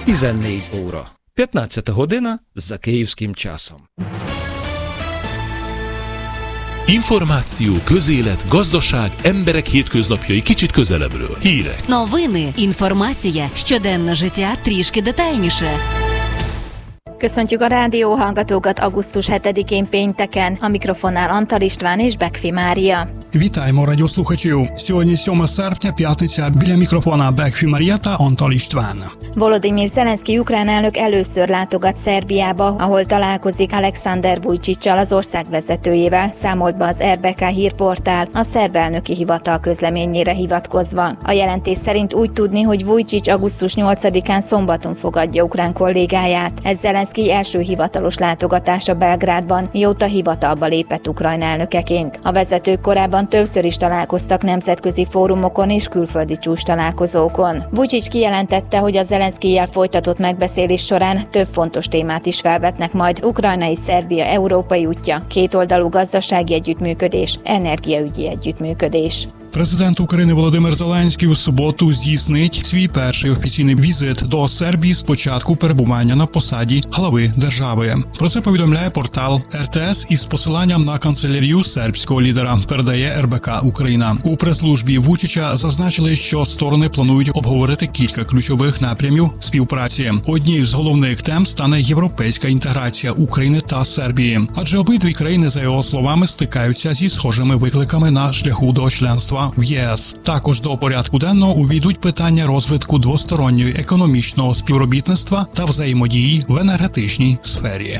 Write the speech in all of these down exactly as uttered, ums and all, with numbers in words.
тиждесять óra. п'ятнадцята година за київським часом. Információ, közélet, gazdaság, emberek hétköznapjai kicsit közelebbről. Hírek. Новини, інформація, щоденне життя трішки детальніше. Köszöntjük a rádióhallgatókat augusztus hetedikén pénteken. A mikrofonnál Antal István és Bekfi Mária. Вітаємо радіослухачів. Сьогодні сьоме серпня, п'ятниця. Біля мікрофона Bekfi Mária та Antal István. Volodymyr Zelenszky ukrán elnök először látogat Szerbiába, ahol találkozik Alexander Vučićsal, az ország vezetőjével, számolt be az er bé ká hírportál a szerb elnöki hivatal közleményére hivatkozva. A jelentés szerint úgy tudni, hogy Vučić augusztus nyolcadikán szombaton fogadja ukrán kollégáját. Ez Zelenszky első hivatalos látogatása Belgrádban, mióta hivatalba lépett Ukrajna elnökeként. A vezetők korábban többször is találkoztak nemzetközi fórumokon és külföldi csúcstalálkozókon. Vučić kijelentette, hogy a Zelenszkijjel folytatott megbeszélés során több fontos témát is felvetnek majd: ukrajnai Szerbia európai útja, kétoldalú gazdasági együttműködés, energiaügyi együttműködés. Президент України Володимир Зеленський у суботу здійснить свій перший офіційний візит до Сербії з початку перебування на посаді глави держави. Про це повідомляє портал ер те ес із посиланням на канцелярію сербського лідера, передає ер бэ ка Україна. У прес-службі Вучича зазначили, що сторони планують обговорити кілька ключових напрямів співпраці. Однією з головних тем стане європейська інтеграція України та Сербії, адже обидві країни, за його словами, стикаються зі схожими викликами на шляху до членства в є ес. Також до порядку денного увійдуть питання розвитку двосторонньої економічного співробітництва та взаємодії в енергетичній сфері.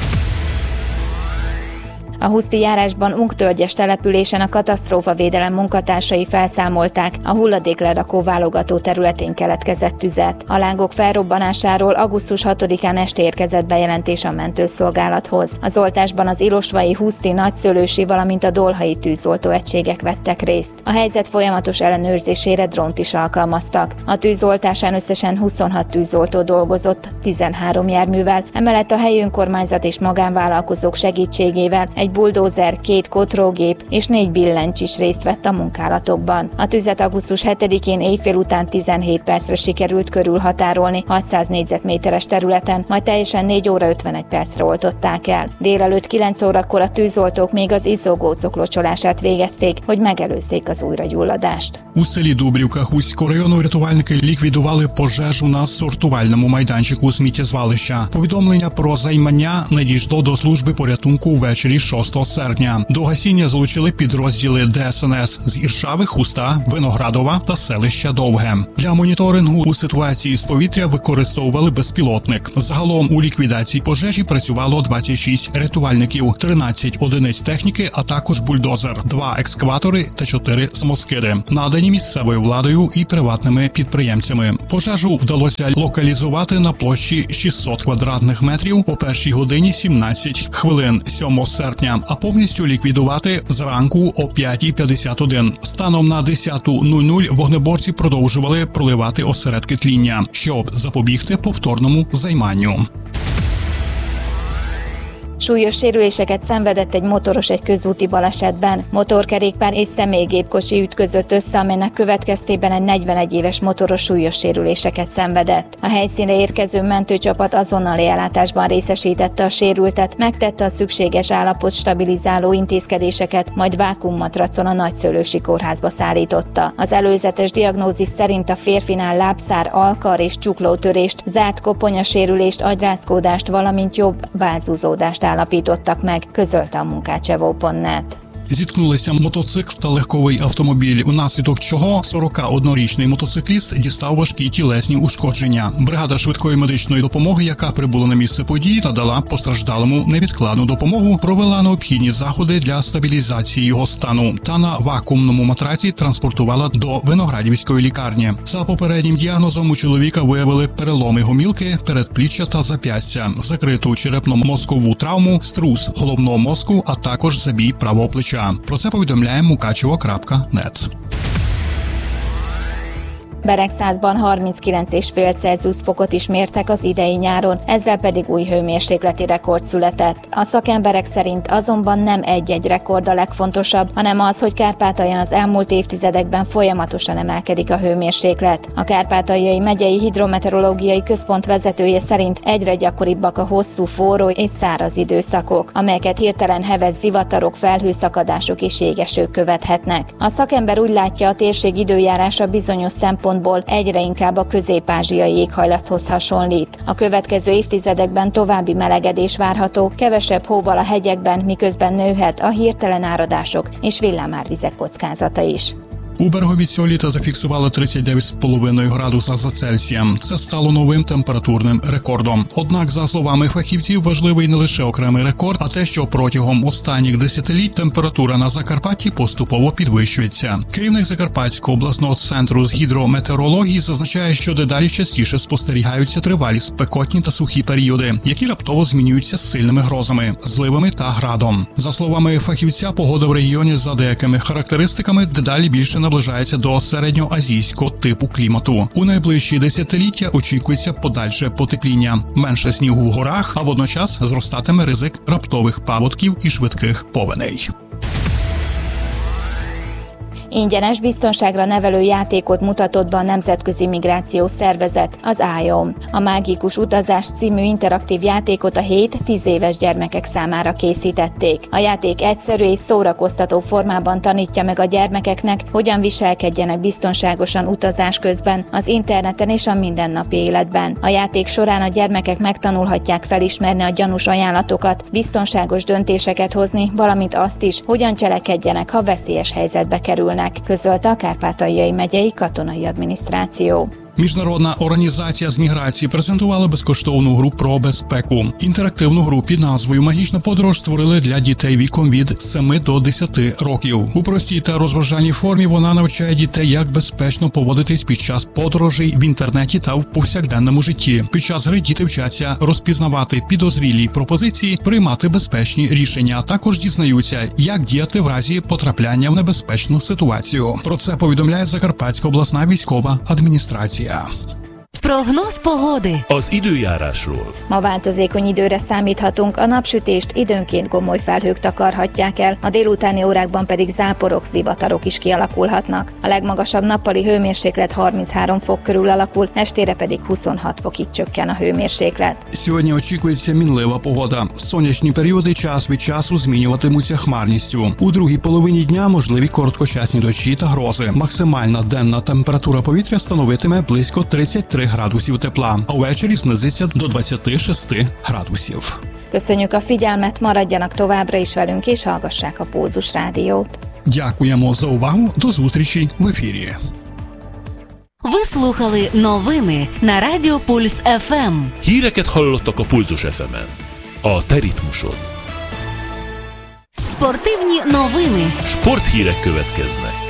A Huszti járásban Ungtölgyes településen a katasztrófavédelem munkatársai felszámolták a hulladéklerakó válogató területén keletkezett tüzet. A lángok felrobbanásáról augusztus hatodikán este érkezett bejelentés a mentőszolgálathoz. Az oltásban az ilosvai, huszti, nagyszőlősi, valamint a dolhai tűzoltó egységek vettek részt. A helyzet folyamatos ellenőrzésére drónt is alkalmaztak. A tűzoltásán összesen huszonhat tűzoltó dolgozott, tizenhárom járművel, emellett a helyi önkormányzat és magánvállalkozók segítségével egy buldózer, két kotrógép és négy billencs is részt vett a munkálatokban. A tüzet augusztus hetedikén éjfél után tizenhét percre sikerült körülhatárolni hatszáz négyzetméteres területen, majd teljesen négy óra ötvenegy percre oltották el. Délelőtt kilenc órakor a tűzoltók még az izzógócok locsolását végezték, hogy megelőzzék az újragyulladást. У селі Дубрівка Хуського району рятувальники ліквідували пожежу на сортувальному майданчику сміттєзвалища. Повідомлення про займання надійшло до служби порятунку ввечері шостого серпня. До гасіння залучили підрозділи де ес ен ес з Іршави, Хуста, Виноградова та селища Довге. Для моніторингу у ситуації з повітря використовували безпілотник. Загалом у ліквідації пожежі працювало двадцять шість рятувальників, тринадцять одиниць техніки, а також бульдозер, два екскаватори та чотири самоскиди, надані місцевою владою і приватними підприємцями. Пожежу вдалося локалізувати на площі шістсот квадратних метрів о першій годині сімнадцять хвилин сьомого серпня, а повністю ліквідувати зранку о п'ятій п'ятдесят один. Станом на десяту нуль нуль вогнеборці продовжували проливати осередки тління, щоб запобігти повторному займанню. Súlyos sérüléseket szenvedett egy motoros egy közúti balesetben. Motorkerékpár és személygépkocsi ütközött össze, amelynek következtében egy negyvenegy éves motoros súlyos sérüléseket szenvedett. A helyszínre érkező mentőcsapat azonnali ellátásban részesítette a sérültet, megtette a szükséges állapot stabilizáló intézkedéseket, majd vákuummatracon a Nagyszőlősi kórházba szállította. Az előzetes diagnózis szerint a férfinál lábszár, alkar és csuklótörést, zárt koponyasérülést, agyrázkódást, valamint jobb válzúzódást állapítottak meg, közölte a munkácsevó pont net. Зіткнулися мотоцикл та легковий автомобіль, внаслідок чого сорокаоднорічний мотоцикліст дістав важкі тілесні ушкодження. Бригада швидкої медичної допомоги, яка прибула на місце події, надала постраждалому невідкладну допомогу, провела необхідні заходи для стабілізації його стану та на вакуумному матраці транспортувала до Виноградівської лікарні. За попереднім діагнозом у чоловіка виявили переломи гомілки, передпліччя та зап'ястя, закриту черепно-мозкову травму, струс головного мозку, а також забій правого плеча. Про це повідомляє мукачево крапка нет. Beregszászban harminckilenc egész öt Celsius fokot is mértek az idei nyáron, ezzel pedig új hőmérsékleti rekord született. A szakemberek szerint azonban nem egy-egy rekord a legfontosabb, hanem az, hogy Kárpátalján az elmúlt évtizedekben folyamatosan emelkedik a hőmérséklet. A Kárpátaljai Megyei Hidrometeorológiai Központ vezetője szerint egyre gyakoribbak a hosszú, forró és száraz időszakok, amelyeket hirtelen heves zivatarok, felhőszakadások és jégesők követhetnek. A szakember úgy látja, a térség időjárása bizonyos szempontból egyre inkább a közép-ázsiai éghajlathoz hasonlít. A következő évtizedekben további melegedés várható, kevesebb hóval a hegyekben, miközben nőhet a hirtelen áradások és villámárvizek kockázata is. У Берегові літа зафіксували тридцять дев'ять цілих п'ять десятих градуса за Цельсієм. Це стало новим температурним рекордом. Однак, за словами фахівців, важливий не лише окремий рекорд, а те, що протягом останніх десятиліть температура на Закарпатті поступово підвищується. Керівник Закарпатського обласного центру з гідрометеорології зазначає, що дедалі частіше спостерігаються тривалі спекотні та сухі періоди, які раптово змінюються з сильними грозами, зливами та градом. За словами фахівця, погода в регіоні за деякими характеристиками дедалі більше наближається до середньоазійського типу клімату. У найближчі десятиліття очікується подальше потепління, менше снігу в горах, а водночас зростатиме ризик раптових паводків і швидких повеней. Ingyenes, biztonságra nevelő játékot mutatott be a Nemzetközi Migrációs Szervezet, az I O M. A Mágikus Utazás című interaktív játékot a hét-tíz éves gyermekek számára készítették. A játék egyszerű és szórakoztató formában tanítja meg a gyermekeknek, hogyan viselkedjenek biztonságosan utazás közben, az interneten és a mindennapi életben. A játék során a gyermekek megtanulhatják felismerni a gyanús ajánlatokat, biztonságos döntéseket hozni, valamint azt is, hogyan cselekedjenek, ha veszélyes helyzetbe kerülnek, közölte a Kárpátaljai Megyei Katonai Adminisztráció. Міжнародна організація з міграції презентувала безкоштовну гру про безпеку. Інтерактивну гру під назвою «Магічна подорож» створили для дітей віком від семи до десяти років. У простій та розважальній формі вона навчає дітей, як безпечно поводитись під час подорожей в інтернеті та в повсякденному житті. Під час гри діти вчаться розпізнавати підозрілі пропозиції, приймати безпечні рішення, а також дізнаються, як діяти в разі потрапляння в небезпечну ситуацію. Про це повідомляє Закарпатська обласна військова адміністрація. Прогноz pogody. Az időjárásról. Ma változékony időre számíthatunk, a napsütést időnként gomoly felhők takarhatják el, a délutáni órákban pedig záporok, zivatarok is kialakulhatnak. A legmagasabb nappali hőmérséklet harminchárom fok körül alakul, estére pedig huszonhat fokig csökken a hőmérséklet. Сьогодні очікується мінлива погода. Сонячні періоди час від часу змінюватимуться хмарністю. У другій половині дня можливі короткочасні дощі та грози. Максимальна денна температура повітря становитиме близько тридцять три градусів тепла, а ввечері знизиться до двадцять шість градусів. Köszönjük a figyelmet, maradjanak továbbra is velünk és hallgassák a Pulzus Rádiót. Дякуємо за увагу, до зустрічі в ефірі. Ви слухали новини на Радіо Пульс еф ем. Híreket hallottak a Pulzus еф ем-en. A te ritmusod. Спортивні новини. Sporthírek következnek.